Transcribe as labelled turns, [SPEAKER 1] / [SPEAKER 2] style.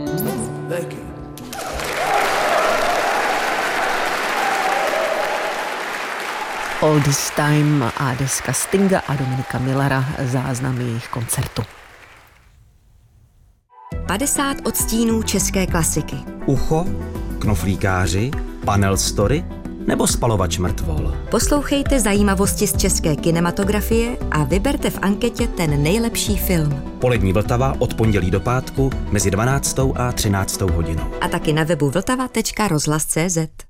[SPEAKER 1] Thank you.
[SPEAKER 2] All This Time a deska Stinga a Dominika Millera, záznamy jejich koncertu.
[SPEAKER 3] 50 odstínů české klasiky.
[SPEAKER 4] Ucho, Knoflíkáři, Panel Story nebo Spalovač mrtvol.
[SPEAKER 3] Poslouchejte zajímavosti z české kinematografie a vyberte v anketě ten nejlepší film.
[SPEAKER 4] Polední Vltava od pondělí do pátku mezi 12. a 13. hodinou.
[SPEAKER 3] A taky na webu vltava.rozhlas.cz.